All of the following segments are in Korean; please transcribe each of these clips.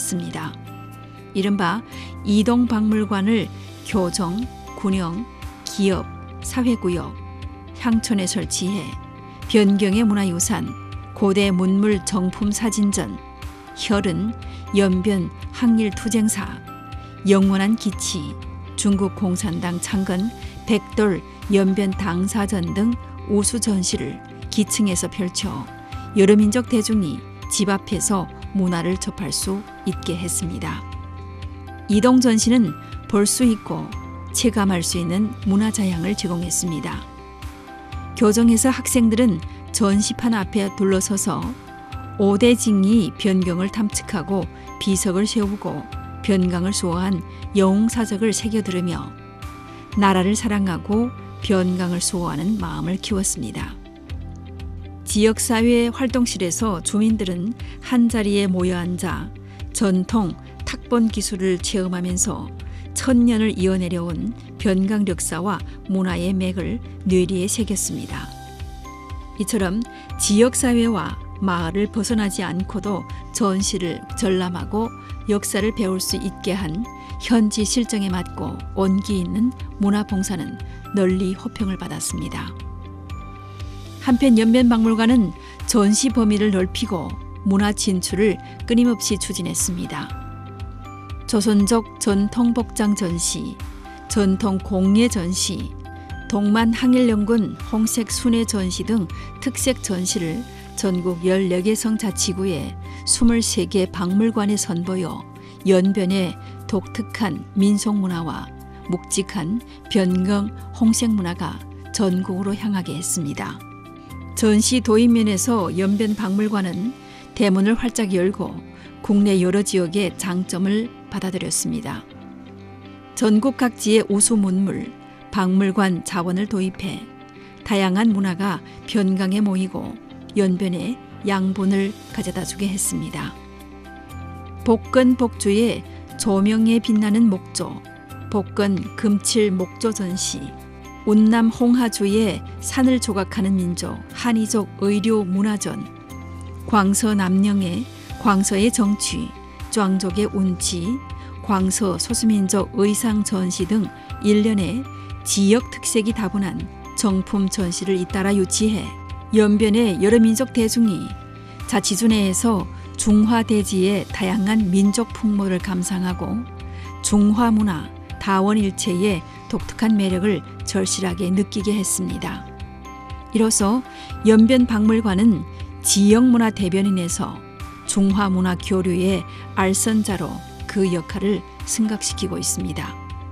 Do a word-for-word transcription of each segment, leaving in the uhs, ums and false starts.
받았습니다. 이른바 이동박물관을 교정, 군영, 기업, 사회구역, 향촌에 설치해 변경의 문화유산, 고대 문물 정품 사진전, 혈은, 연변 항일투쟁사, 영원한 기치, 중국 공산당 창건, 백돌 연변 당사전 등 우수 전시를 기층에서 펼쳐 여러 민족 대중이 집 앞에서 문화를 접할 수 있게 했습니다. 이동 전시는 볼 수 있고 체감할 수 있는 문화자양을 제공했습니다. 교정에서 학생들은 전시판 앞에 둘러서서 오대징이 변경을 탐측하고 비석을 세우고 변강을 수호한 영웅사적을 새겨 들으며 나라를 사랑하고 변강을 수호하는 마음을 키웠습니다. 지역사회 활동실에서 주민들은 한자리에 모여 앉아 전통 탁본 기술을 체험하면서 천년을 이어내려온 변강 역사와 문화의 맥을 뇌리에 새겼습니다. 이처럼 지역사회와 마을을 벗어나지 않고도 전시를 전람하고 역사를 배울 수 있게 한 현지 실정에 맞고 온기 있는 문화봉사는 널리 호평을 받았습니다. 한편 연변박물관은 전시 범위를 넓히고 문화 진출을 끊임없이 추진했습니다. 조선족 전통복장 전시, 전통 공예 전시, 동만 항일연군 홍색 순회 전시 등 특색 전시를 전국 열네 개 성자치구에 스물세 개 박물관에 선보여 연변의 독특한 민속문화와 묵직한 변경 홍색문화가 전국으로 향하게 했습니다. 전시 도입면에서 연변박물관은 대문을 활짝 열고 국내 여러 지역의 장점을 받아들였습니다. 전국 각지의 우수 문물, 박물관 자원을 도입해 다양한 문화가 변강에 모이고 연변에 양분을 가져다주게 했습니다. 복근 복주의 조명에 빛나는 목조, 복근 금칠 목조 전시, 운남 홍하주의 산을 조각하는 민족 한이족 의류 문화전, 광서 남령의 광서의 정취, 庄족의 운치, 광서 소수민족 의상 전시 등 일련의 지역 특색이 다분한 정품 전시를 잇따라 유치해 연변의 여러 민족 대중이 자치주 내에서 중화대지의 다양한 민족 풍모를 감상하고 중화문화 다원일체의 독특한 매력을 절실하게 느끼게 했습니다. 이로써 연변박물관은 지역문화 대변인에서 중화문화 교류의 알선자로 그 역할을 승각시키고 있습니다.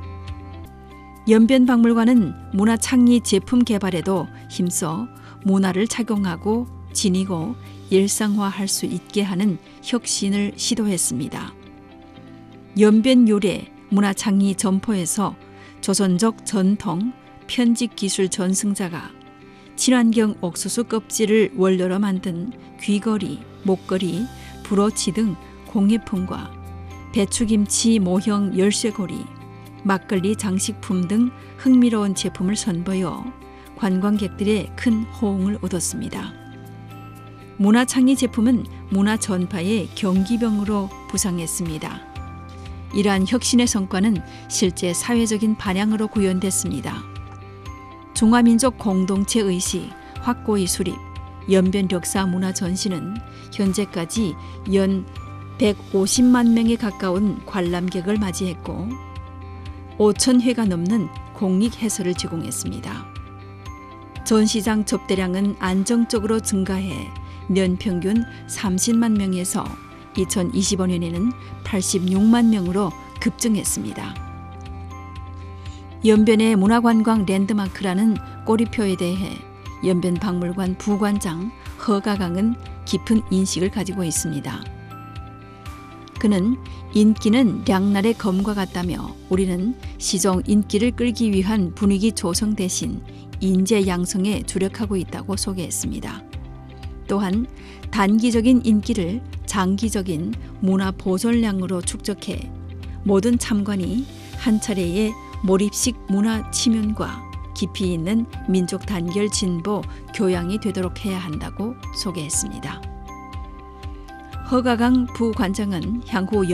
연변박물관은 문화창의 제품 개발에도 힘써 문화를 착용하고 지니고 일상화할 수 있게 하는 혁신을 시도했습니다. 연변 유래 문화창의 점포에서 조선족 전통 편집기술 전승자가 친환경 옥수수 껍질을 원료로 만든 귀걸이, 목걸이, 브로치 등 공예품과 배추김치 모형 열쇠고리, 막걸리 장식품 등 흥미로운 제품을 선보여 관광객들의 큰 호응을 얻었습니다. 문화창의 제품은 문화 전파의 경기병으로 부상했습니다. 이러한 혁신의 성과는 실제 사회적인 반향으로 구현됐습니다. 중화민족 공동체 의식 확고히 수립, 연변 역사 문화 전시는 현재까지 연 백오십만 명에 가까운 관람객을 맞이했고 오천 회가 넘는 공익 해설을 제공했습니다. 전시장 접대량은 안정적으로 증가해 연평균 삼십만 명에서 이천이십오 년에는 팔십육만 명으로 급증했습니다. 연변의 문화관광 랜드마크라는 꼬리표에 대해 연변박물관 부관장 허가강은 깊은 인식을 가지고 있습니다. 그는 인기는 양날의 검과 같다며 우리는 시종 인기를 끌기 위한 분위기 조성 대신 인재 양성에 주력하고 있다고 소개했습니다. 또한 단기적인 인기를 장기적인 문화 보존량으로 축적해 모든 참관이 한 차례의 몰입식 문화 침윤과 깊이 있는 민족 단결 진보 교양이 되도록 해야 한다고 소개했습니다. 허가강 부관장은 향후